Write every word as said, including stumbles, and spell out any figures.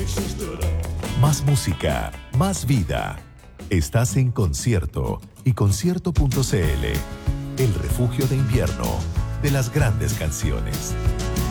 Más música, más vida. Estás en Concierto y concierto punto c l, el refugio de invierno de las grandes canciones.